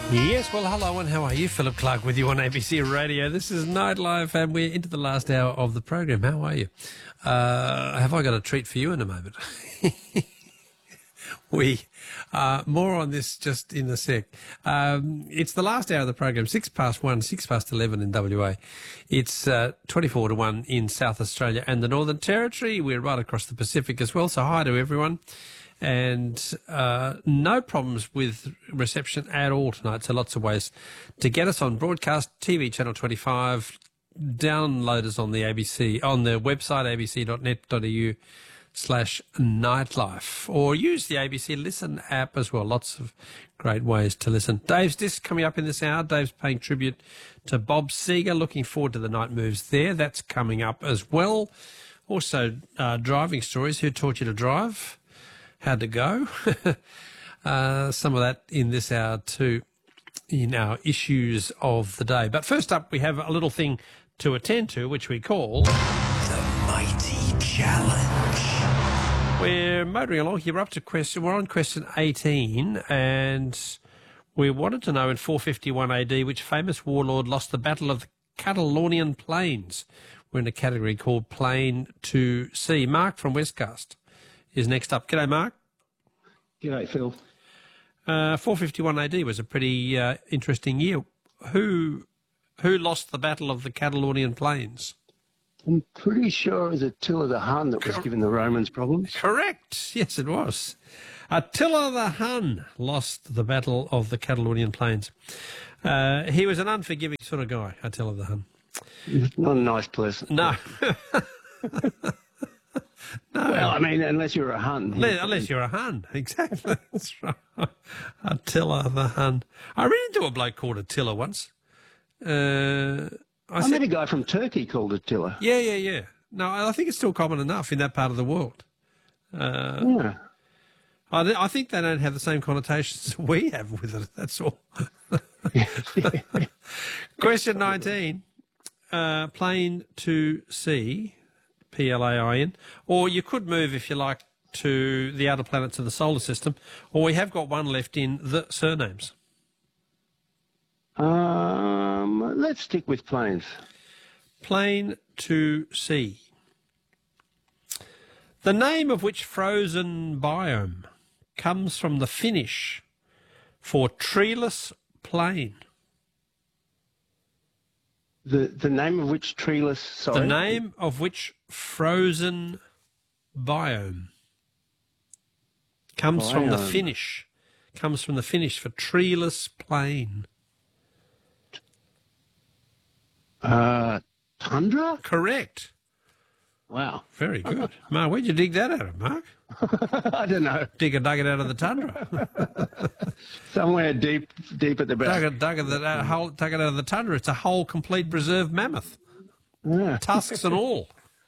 Yes, well, hello and how are you? Philip Clark with you on ABC Radio. This is Nightlife and we're into the last hour of the program. How are you? Have I got a treat for you in a moment? More on this just in a sec. It's the last hour of the program, 1:06, 11 in WA. It's 24 to 1 in South Australia and the Northern Territory. We're right across the Pacific as well, so hi to everyone. And no problems with reception at all tonight, so lots of ways to get us on broadcast, TV channel 25, download us on the ABC, on the website abc.net.au/nightlife, or use the ABC Listen app as well. Lots of great ways to listen. Dave's Disc coming up in this hour. Dave's paying tribute to Bob Seger. Looking forward to the night moves there. That's coming up as well. Also, driving stories. Who taught you to drive? How'd it go? Some of that in this hour too, in our issues of the day. But first up, we have a little thing to attend to, which we call The Mighty Challenge. We're motoring along here. We're on question 18, and we wanted to know in 451 AD which famous warlord lost the Battle of the Catalonian Plains. We're in a category called Plain to Sea. Mark from Westcast is next up. G'day, Mark. G'day, Phil. 451 AD was a pretty interesting year. Who lost the Battle of the Catalonian Plains? I'm pretty sure it was Attila the Hun that was giving the Romans problems. Correct. Yes, it was. Attila the Hun lost the Battle of the Catalonian Plains. He was an unforgiving sort of guy, Attila the Hun. Not a nice person. No. No. Well, I mean, unless you're a Hun. Unless you're a Hun. Exactly. That's right. Attila the Hun. I ran into a bloke called Attila once. I met a guy from Turkey called Attila. Yeah. No, I think it's still common enough in that part of the world. Yeah. I think they don't have the same connotations we have with it, that's all. Question 19. Plain to Sea, Plain, or you could move, if you like, to the outer planets of the solar system, or we have got one left in the surnames. Let's stick with plains. Plain to Sea. The name of which frozen biome comes from the Finnish for treeless plain. The name of which treeless, sorry? The name of which frozen biome comes from the Finnish. Comes from the Finnish for treeless plain. Tundra? Correct. Wow. Very good. Mark, where'd you dig that out of, Mark? I don't know. Dug it out of the tundra. Somewhere deep at the back. Dug it out of the tundra. It's a whole complete preserved mammoth. Yeah. Tusks and all.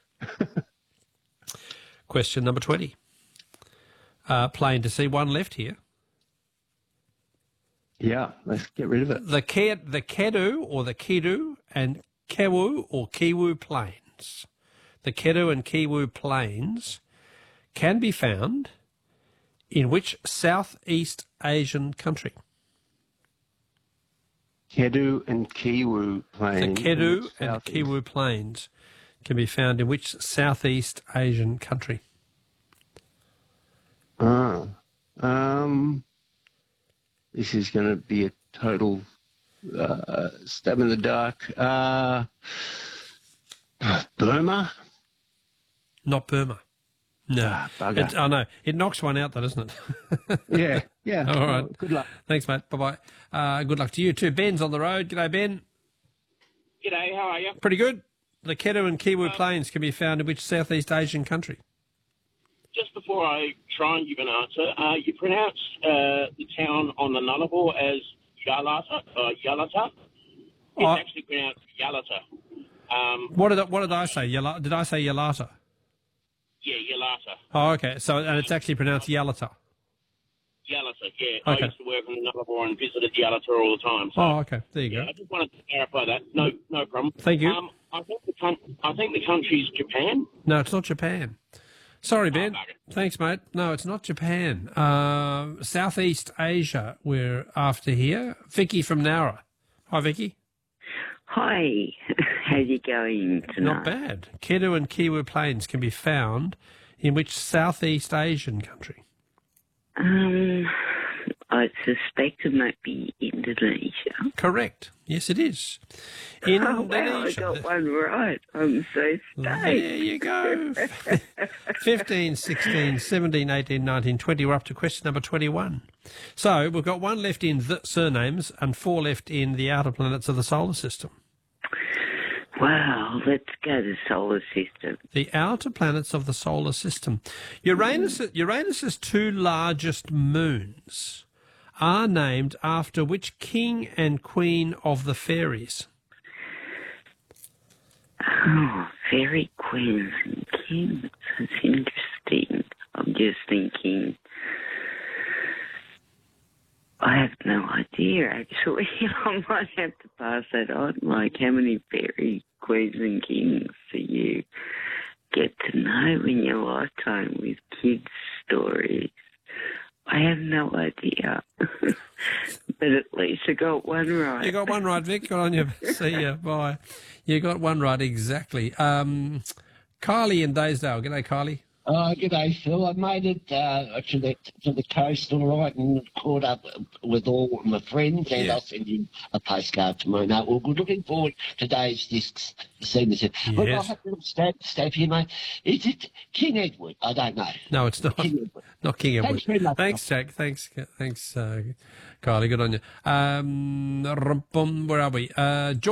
Question number 20. Plain to see one left here. Yeah, let's get rid of it. The Kedu or the Kidu and Kewu or Kiwu plains. The Kedu and Kiwu plains can be found in which Southeast Asian country? Kedu and Kiwu plains. The Kedu and Kiwu plains can be found in which Southeast Asian country? This is going to be a total stab in the dark. Burma? Not Burma. No. Bugger. I know. It knocks one out, though, doesn't it? Yeah. All right. Well, good luck. Thanks, mate. Bye-bye. Good luck to you too. Ben's on the road. G'day, Ben. G'day, how are you? Pretty good. The Kedu and Kiwu plains can be found in which Southeast Asian country? Just before I try and give an answer, you pronounce the town on the Nullarbor as Yalata. It's actually pronounced Yalata. What did I say? Did I say Yalata? Yeah, Yalata. Oh, okay. So, and it's actually pronounced Yalata. Yalata, yeah. Okay. I used to work on the Nullarbor and visited Yalata all the time. So, Oh, okay. There you go. I just wanted to clarify that. No problem. Thank you. I think the country's Japan. No, it's not Japan. Sorry, Ben. bugger. Thanks, mate. No, it's not Japan. Southeast Asia we're after here. Vicky from Nowra. Hi, Vicky. Hi, how's it going tonight? Not bad. Kedu and Kiwu Plains can be found in which Southeast Asian country? I suspect it might be Indonesia. Correct. Yes, it is. Oh, wow, I Indonesia. got one right. I'm so There stoked. you go. 15, 16, 17, 18, 19, 20. We're up to question number 21. So we've got one left in the surnames and four left in the outer planets of the solar system. Wow, let's go to solar system. The outer planets of the solar system. Uranus's two largest moons are named after which king and queen of the fairies? Oh, fairy queens and kings. That's interesting. I'm just thinking. I have no idea, actually. I might have to pass that on. Like, how many fairy queens and kings do you get to know in your lifetime with kids' stories? I have no idea. But at least I got one right. You got one right, Vic. Good on you. See ya. Bye. You got one right, exactly. Kylie in Daysdale. G'day, Kylie. G'day, Phil. I made it to the coast all right and caught up with all my friends, and Yeah. I'll send you a postcard tomorrow night. Well, good. Looking forward to Dave's discs this evening. Look, Yes. I'll have a little stab here, mate. Is it King Edward? I don't know. No, it's not. King Edward. Not King Edward. Thanks very much. Thanks, Jack. Thanks, Kylie. Good on you. Where are we?